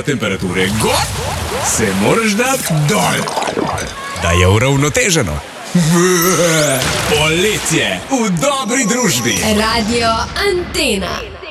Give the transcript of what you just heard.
nivo temperature gor, se moraš dati dol, da je uravnoteženo. Poletje v dobri družbi. Radio Antena.